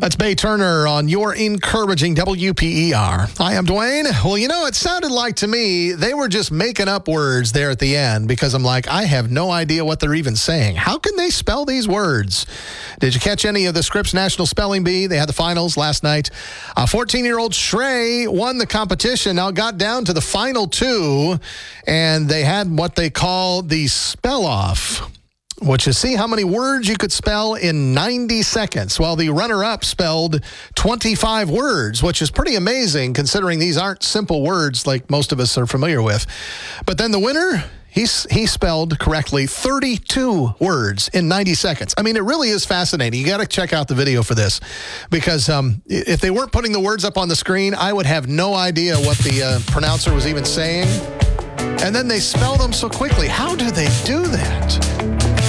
That's Bay Turner on your encouraging WPER. Hi, I'm Dwayne. Well, it sounded like to me they were just making up words there at the end because I'm like, I have no idea what they're even saying. How can they spell these words? Did you catch any of the Scripps National Spelling Bee? They had the finals last night. 14-year-old Shrey won the competition. Now it got down to the final two, and they had what they call the spell-off, which is see how many words you could spell in 90 seconds. Well, the runner-up spelled 25 words, which is pretty amazing considering these aren't simple words like most of us are familiar with. But then the winner, he spelled correctly 32 words in 90 seconds. I mean, it really is fascinating. You got to check out the video for this because if they weren't putting the words up on the screen, I would have no idea what the pronouncer was even saying. And then they spell them so quickly. How do they do that?